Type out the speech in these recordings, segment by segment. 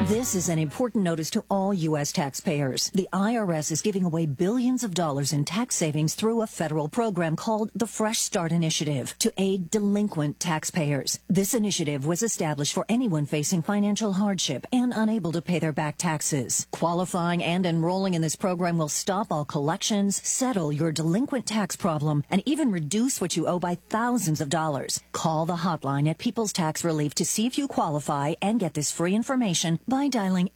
This is an important notice to all U.S. taxpayers. The IRS is giving away billions of dollars in tax savings through a federal program called the Fresh Start Initiative to aid delinquent taxpayers. This initiative was established for anyone facing financial hardship and unable to pay their back taxes. Qualifying and enrolling in this program will stop all collections, settle your delinquent tax problem, and even reduce what you owe by thousands of dollars. Call the hotline at People's Tax Relief to see if you qualify and get this free information by dialing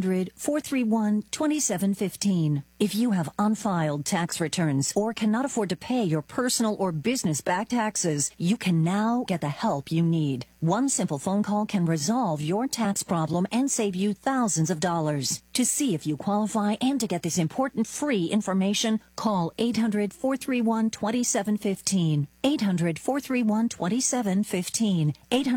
800-431-2715. If you have unfiled tax returns or cannot afford to pay your personal or business back taxes, you can now get the help you need. One simple phone call can resolve your tax problem and save you thousands of dollars. To see if you qualify and to get this important free information, call 800-431-2715. 800-431-2715.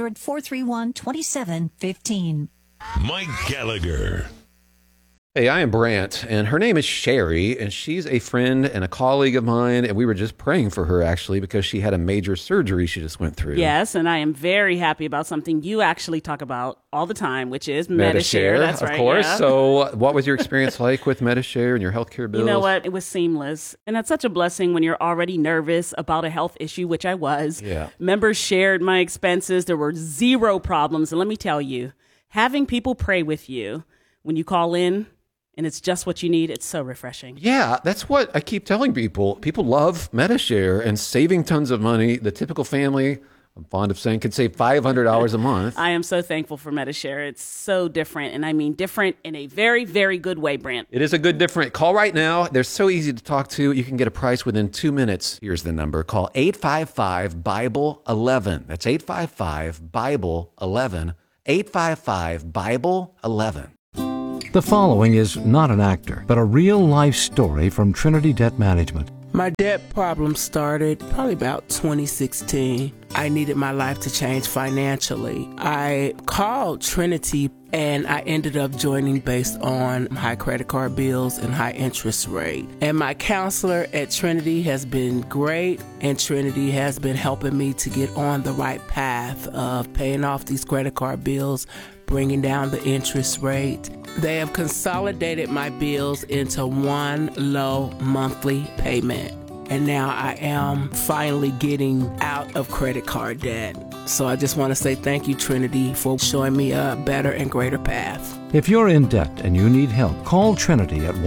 800-431-2715. Mike Gallagher. Hey, I am Brant, and her name is Sherry, and she's a friend and a colleague of mine, and we were just praying for her, actually, because she had a major surgery she just went through. Yes, and I am very happy about something you actually talk about all the time, which is Medi-Share. That's right, of course. Yeah. So what was your experience like with Medi-Share and your healthcare bills? You know what? It was seamless, and that's such a blessing when you're already nervous about a health issue, which I was. Yeah. Members shared my expenses. There were zero problems, and let me tell you, having people pray with you when you call in, and it's just what you need, it's so refreshing. Yeah, that's what I keep telling people. People love Medi-Share and saving tons of money. The typical family, I'm fond of saying, can save $500 a month. I am so thankful for Medi-Share. It's so different, and I mean different in a very, very good way, Brant. It is a good different. Call right now. They're so easy to talk to. You can get a price within 2 minutes. Here's the number. Call 855-BIBLE-11. That's 855-BIBLE-11. 855-BIBLE-11. The following is not an actor, but a real-life story from Trinity Debt Management. My debt problem started probably about 2016. I needed my life to change financially. I called Trinity and I ended up joining based on high credit card bills and high interest rate. And my counselor at Trinity has been great, and Trinity has been helping me to get on the right path of paying off these credit card bills, bringing down the interest rate. They have consolidated my bills into one low monthly payment. And now I am finally getting out of credit card debt. So I just want to say thank you, Trinity, for showing me a better and greater path. If you're in debt and you need help, call Trinity at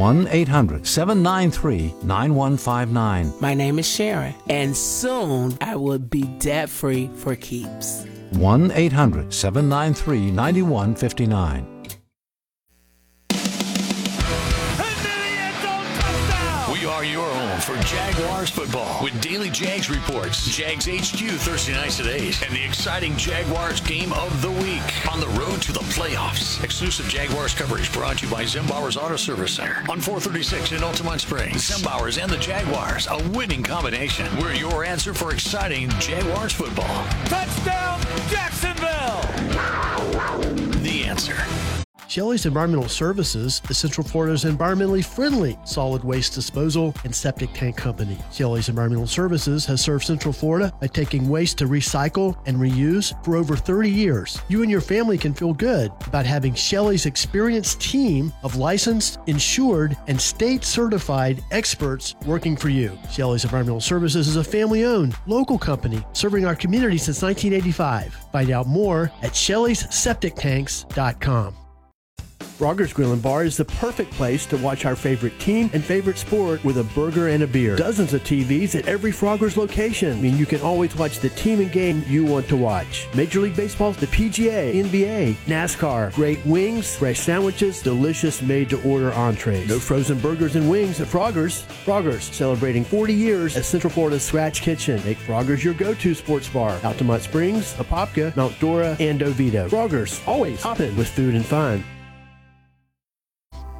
1-800-793-9159. My name is Sharon, and soon I will be debt-free for keeps. 1-800-793-9159. We are your home for Jaguars football with daily Jags reports, Jags HQ Thursday nights at 8, and the exciting Jaguars game of the week on the road to the playoffs. Exclusive Jaguars coverage brought to you by Zimbauer's Auto Service Center on 436 in Altamont Springs. Zimbauer's and the Jaguars, a winning combination. We're your answer for exciting Jaguars football. Touchdown, Jacksonville! The answer. Shelley's Environmental Services is Central Florida's environmentally friendly solid waste disposal and septic tank company. Shelley's Environmental Services has served Central Florida by taking waste to recycle and reuse for over 30 years. You and your family can feel good about having Shelley's experienced team of licensed, insured, and state-certified experts working for you. Shelley's Environmental Services is a family-owned, local company serving our community since 1985. Find out more at Shelley'sSepticTanks.com. Frogger's Grill and Bar is the perfect place to watch our favorite team and favorite sport with a burger and a beer. Dozens of TVs at every Frogger's location. I mean, you can always watch the team and game you want to watch. Major League Baseball, the PGA, NBA, NASCAR, great wings, fresh sandwiches, delicious made-to-order entrees. No frozen burgers and wings at Frogger's. Frogger's, celebrating 40 years as Central Florida's Scratch Kitchen. Make Frogger's your go-to sports bar. Altamont Springs, Apopka, Mount Dora, and Oviedo. Frogger's, always hopping with food and fun.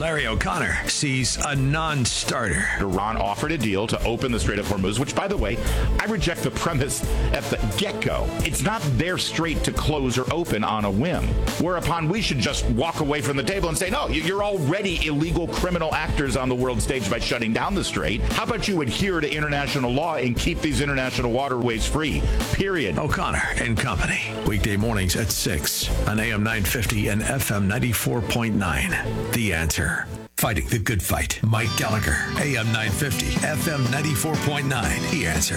Larry O'Connor sees a non-starter. Iran offered a deal to open the Strait of Hormuz, which, by the way, I reject the premise at the get-go. It's not their strait to close or open on a whim, whereupon we should just walk away from the table and say, no, you're already illegal criminal actors on the world stage by shutting down the strait. How about you adhere to international law and keep these international waterways free, period. O'Connor and Company, weekday mornings at 6 on AM 950 and FM 94.9. The Answer. Fighting the good fight. Mike Gallagher, AM 950, FM 94.9. The Answer.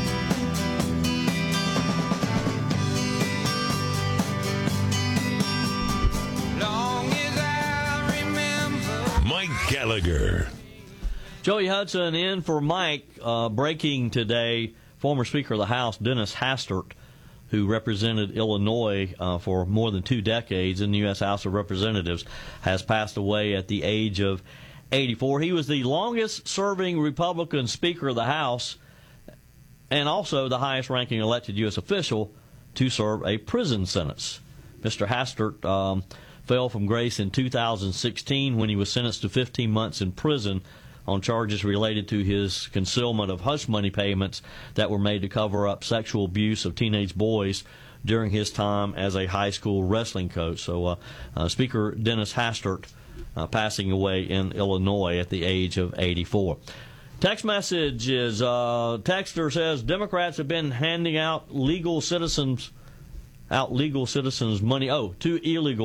Mike Gallagher. Joey Hudson in for Mike. Breaking today, former Speaker of the House Dennis Hastert, who represented Illinois for more than 2 decades in the U.S. House of Representatives, has passed away at the age of 84. He was the longest-serving Republican Speaker of the House and also the highest-ranking elected U.S. official to serve a prison sentence. Mr. Hastert fell from grace in 2016 when he was sentenced to 15 months in prison on charges related to his concealment of hush money payments that were made to cover up sexual abuse of teenage boys during his time as a high school wrestling coach. So Speaker Dennis Hastert passing away in Illinois at the age of 84. Text message is, texter says, Democrats have been handing out legal citizens money, to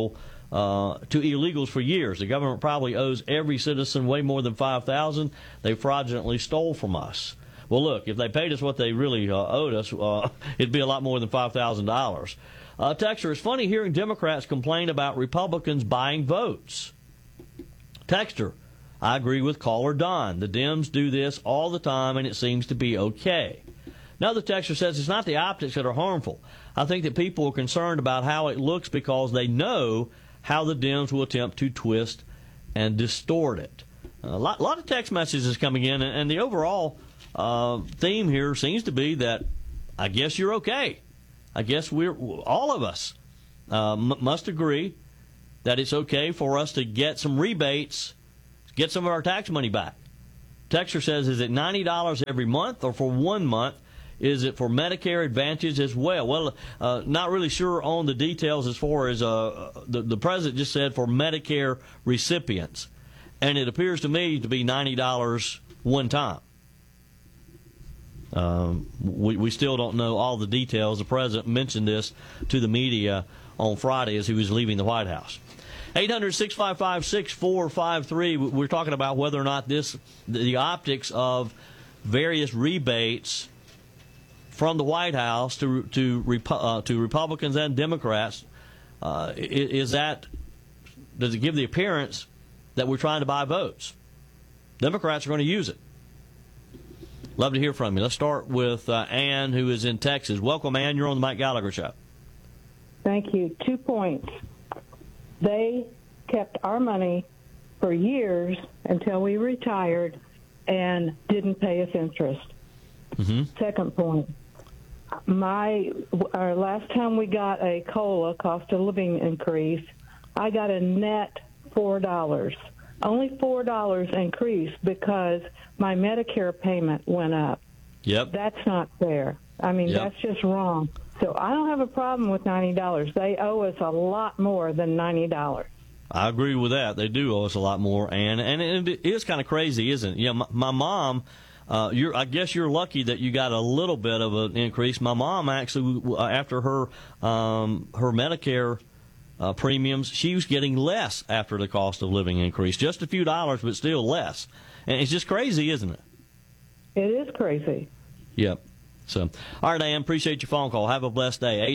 illegals for years. The government probably owes every citizen way more than $5,000 they fraudulently stole from us. Well, look, if they paid us what they really owed us, it'd be a lot more than $5,000. Texter, it's funny hearing Democrats complain about Republicans buying votes. Texter, I agree with caller Don. The Dems do this all the time, and it seems to be okay. Another texter says it's not the optics that are harmful. I think that people are concerned about how it looks because they know how the Dems will attempt to twist and distort it. A lot of text messages coming in, and the overall theme here seems to be that I guess you're okay. I guess all of us must agree that it's okay for us to get some rebates, get some of our tax money back. Texter says, is it $90 every month or for 1 month? Is it for Medicare Advantage as well? Well, not really sure on the details as far as the president just said for Medicare recipients. And it appears to me to be $90 one time. We still don't know all the details. The president mentioned this to the media on Friday as he was leaving the White House. 800-655-6453. We're talking about whether or not the optics of various rebates from the White House to Republicans and Democrats, does it give the appearance that we're trying to buy votes? Democrats are going to use it. Love to hear from you. Let's start with Ann, who is in Texas. Welcome, Ann. You're on the Mike Gallagher Show. Thank you. 2 points. They kept our money for years until we retired and didn't pay us interest. Mm-hmm. Second point. Our last time we got a COLA, cost of living increase, I got a net $4. Only $4 increase because my Medicare payment went up. Yep. That's not fair. I mean, That's just wrong. So I don't have a problem with $90. They owe us a lot more than $90. I agree with that. They do owe us a lot more, and it is kind of crazy, isn't it? You know, my mom. I guess you're lucky that you got a little bit of an increase. My mom actually, after her Medicare premiums, she was getting less after the cost of living increase. Just a few dollars, but still less. And it's just crazy, isn't it? It is crazy. Yep. So, all right, Ann, appreciate your phone call. Have a blessed day.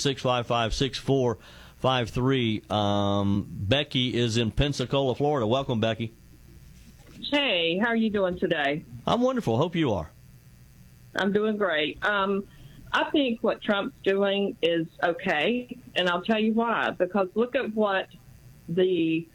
800-655-6453. Becky is in Pensacola, Florida. Welcome, Becky. Hey, how are you doing today? I'm wonderful. Hope you are. I'm doing great. I think what Trump's doing is okay, and I'll tell you why. Because look at what the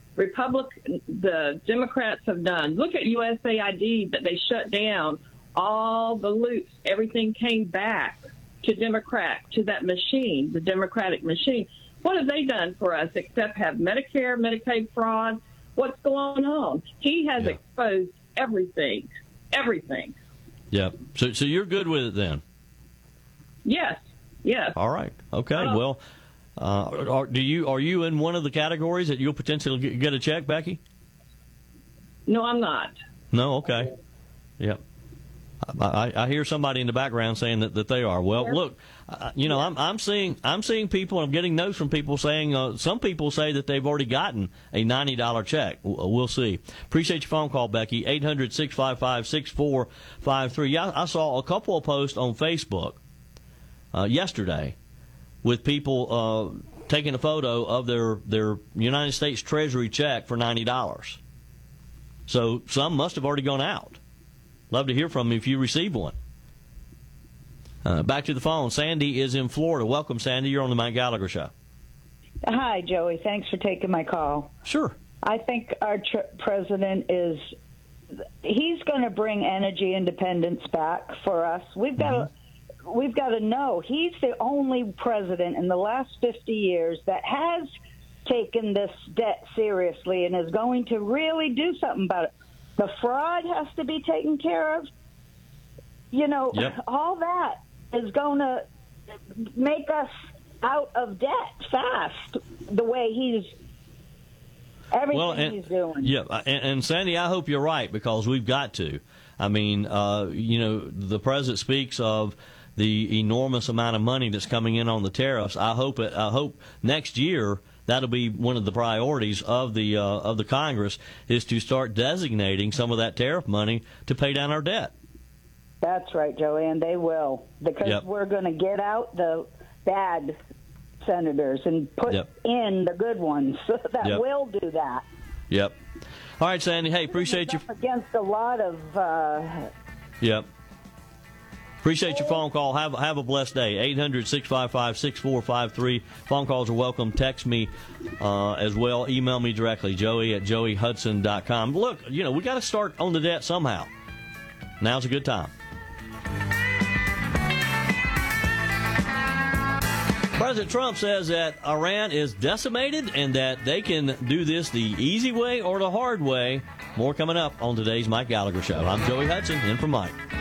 Democrats have done. Look at USAID that they shut down. All the loops, everything came back to that machine, the Democratic machine. What have they done for us except have Medicare, Medicaid fraud, what's going on. He has exposed everything. Yeah. So you're good with it then? Yes. All right. Okay. Well, are you in one of the categories that you'll potentially get a check, Becky? No, I'm not. No. Okay. Yep. I hear somebody in the background saying that they are. Well, look, I'm seeing people. I'm getting notes from people saying some people say that they've already gotten a $90 check. We'll see. Appreciate your phone call, Becky. 800-655-6453. Yeah, I saw a couple of posts on Facebook yesterday with people taking a photo of their United States Treasury check for $90. So some must have already gone out. Love to hear from you if you receive one. Back to the phone. Sandy is in Florida. Welcome, Sandy. You're on the Mike Gallagher Show. Hi, Joey. Thanks for taking my call. Sure. I think our president he's going to bring energy independence back for us. We've got to know he's the only president in the last 50 years that has taken this debt seriously and is going to really do something about it. The fraud has to be taken care of. All that is going to make us out of debt fast, the way he's doing. Yeah, and Sandy, I hope you're right, because we've got to. I mean, the president speaks of the enormous amount of money that's coming in on the tariffs. I hope next year that'll be one of the priorities of the Congress, is to start designating some of that tariff money to pay down our debt. That's right, Joey, and they will, because we're going to get out the bad senators and put in the good ones that will do that. Yep. All right, Sandy. Hey, appreciate you. Against a lot of. Appreciate your phone call. Have a blessed day. 800-655-6453. Phone calls are welcome. Text me as well. Email me directly, joey@joeyhudson.com. Look, we got to start on the debt somehow. Now's a good time. President Trump says that Iran is decimated and that they can do this the easy way or the hard way. More coming up on today's Mike Gallagher Show. I'm Joey Hudson, in for Mike.